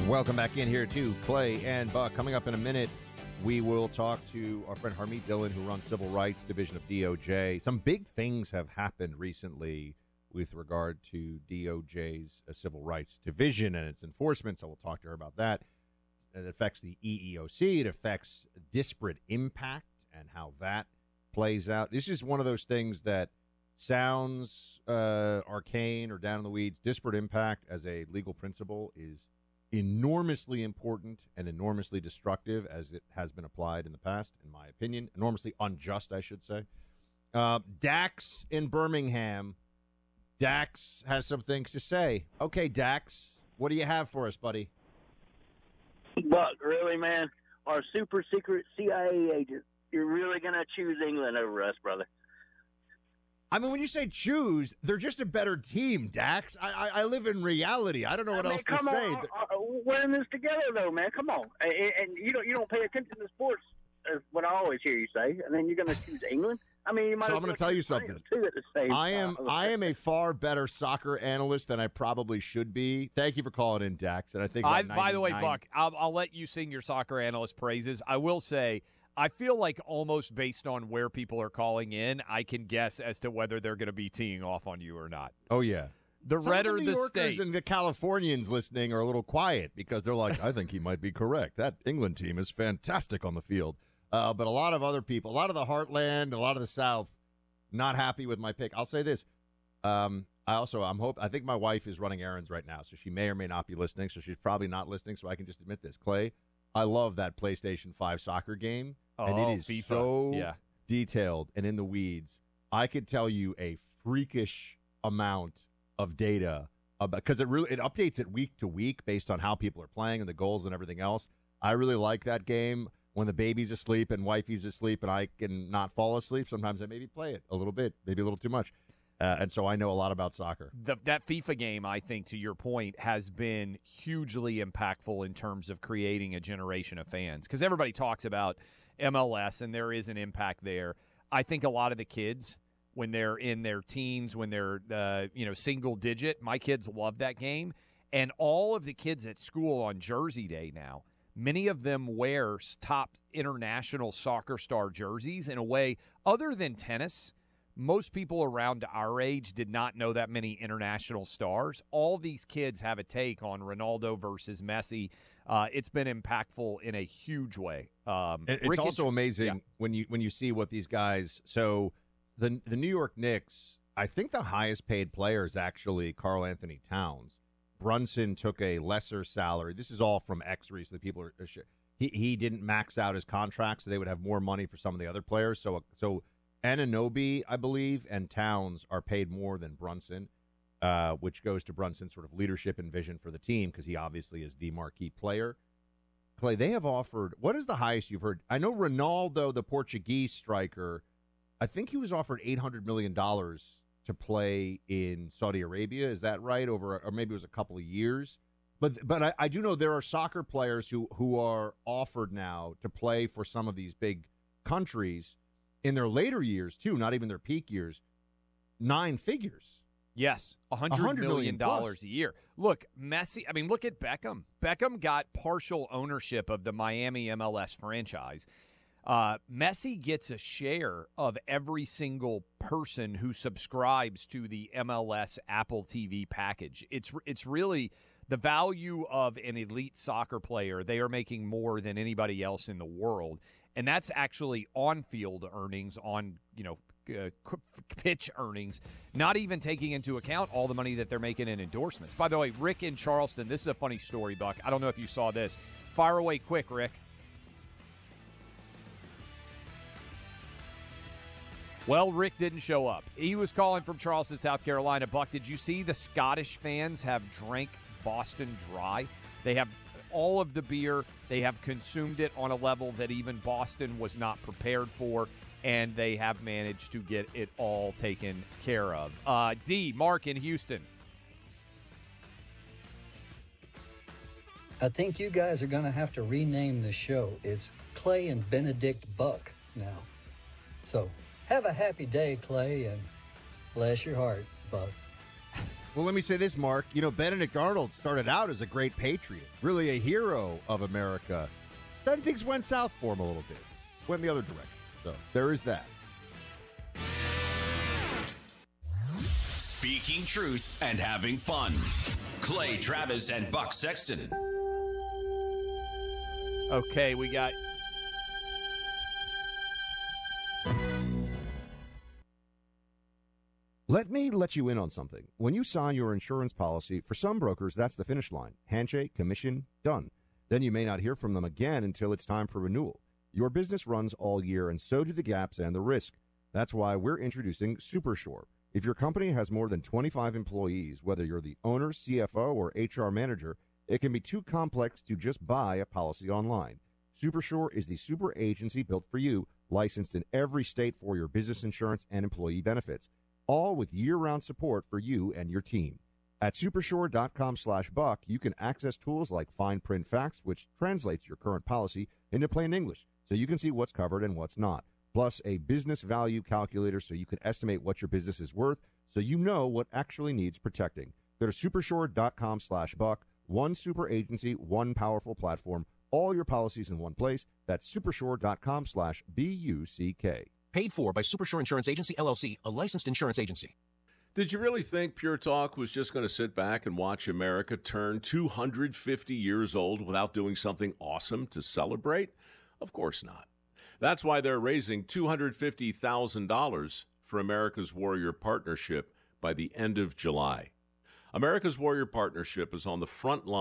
Welcome back in here to Clay and Buck. Coming up in a minute, we will talk to our friend Harmeet Dillon, who runs Civil Rights Division of DOJ. Some big things have happened recently with regard to DOJ's Civil Rights Division and its enforcement, so we'll talk to her about that. It affects the EEOC. It affects disparate impact and how that plays out. This is one of those things that sounds arcane or down in the weeds. Disparate impact as a legal principle is enormously important and enormously destructive as it has been applied in the past, in my opinion. Enormously unjust, I should say. Dax in Birmingham. Dax has some things to say. Okay, Dax, what do you have for us, buddy? Buck, really, man? Our super secret CIA agent. You're really going to choose England over us, brother? I mean, when you say choose, they're just a better team, Dax. I live in reality. I don't know what else to say. We're in this together, though, man. Come on. And you don't pay attention to sports, is what I always hear you say. And then you're going to choose England? I mean, you might. So I'm going to tell you something. I am a far better soccer analyst than I probably should be. Thank you for calling in, Dax. And I think by the way, Buck, I'll let you sing your soccer analyst praises. I will say, I feel like almost based on where people are calling in, I can guess as to whether they're going to be teeing off on you or not. Oh, yeah. The red or the state. And the Californians listening are a little quiet because they're like, I think he might be correct. That England team is fantastic on the field. But a lot of other people, a lot of the heartland, a lot of the South, not happy with my pick. I'll say this. I think my wife is running errands right now, so she may or may not be listening, so she's probably not listening, so I can just admit this. Clay, I love that PlayStation 5 soccer game. And it is FIFA. so detailed and in the weeds. I could tell you a freakish amount of data because it updates it week to week based on how people are playing and the goals and everything else. I really like that game. When the baby's asleep and wifey's asleep and I can not fall asleep, sometimes I maybe play it a little bit, maybe a little too much. And so I know a lot about soccer. That FIFA game, I think, to your point, has been hugely impactful in terms of creating a generation of fans. Because everybody talks about MLS, and there is an impact there. I think a lot of the kids, when they're in their teens, when they're single digit, my kids love that game. And all of the kids at school on Jersey Day now, many of them wear top international soccer star jerseys in a way other than tennis. Most people around our age did not know that many international stars. All these kids have a take on Ronaldo versus Messi. It's been impactful in a huge way. It's also amazing when you see what these guys. So the New York Knicks, I think the highest paid player is actually Karl Anthony Towns. Brunson took a lesser salary. This is all from X recently. People are he didn't max out his contract, so they would have more money for some of the other players. So Anunoby, I believe, and Towns are paid more than Brunson, which goes to Brunson's sort of leadership and vision for the team because he obviously is the marquee player. Clay, they have offered, what is the highest you've heard? I know Ronaldo, the Portuguese striker, I think he was offered $800 million to play in Saudi Arabia. Is that right? Or maybe it was a couple of years. But I do know there are soccer players who are offered now to play for some of these big countries in their later years, too, not even their peak years, 9 figures. Yes, $100 million a year. Look, Messi, look at Beckham. Beckham got partial ownership of the Miami MLS franchise. Messi gets a share of every single person who subscribes to the MLS Apple TV package. It's really the value of an elite soccer player. They are making more than anybody else in the world. And that's actually on-field earnings, pitch earnings, not even taking into account all the money that they're making in endorsements. By the way, Rick in Charleston, this is a funny story, Buck. I don't know if you saw this. Fire away quick, Rick. Well, Rick didn't show up. He was calling from Charleston, South Carolina. Buck, did you see the Scottish fans have drank Boston Dry? They have all of the beer. They have consumed it on a level that even Boston was not prepared for, and they have managed to get it all taken care of. Mark in Houston. I think you guys are going to have to rename the show. It's Clay and Benedict Buck now. So have a happy day, Clay, and bless your heart, Buck. Well, let me say this, Mark. You know, Benedict Arnold started out as a great patriot, really a hero of America. Then things went south for him a little bit, went the other direction. So there is that. Speaking truth and having fun. Clay Travis and Buck Sexton. Okay, we got... Let me let you in on something. When you sign your insurance policy, for some brokers, that's the finish line. Handshake, commission, done. Then you may not hear from them again until it's time for renewal. Your business runs all year, and so do the gaps and the risk. That's why we're introducing SuperSure. If your company has more than 25 employees, whether you're the owner, CFO, or HR manager, it can be too complex to just buy a policy online. SuperSure is the super agency built for you, licensed in every state for your business insurance and employee benefits, all with year-round support for you and your team. At supersure.com/buck, you can access tools like fine print facts, which translates your current policy into plain English, so you can see what's covered and what's not. Plus a business value calculator so you can estimate what your business is worth, so you know what actually needs protecting. Go to supersure.com/buck. One super agency, one powerful platform, all your policies in one place. That's supersure.com/BUCK. Paid for by Supersure Insurance Agency, LLC, a licensed insurance agency. Did you really think Pure Talk was just going to sit back and watch America turn 250 years old without doing something awesome to celebrate? Of course not. That's why they're raising $250,000 for America's Warrior Partnership by the end of July. America's Warrior Partnership is on the front line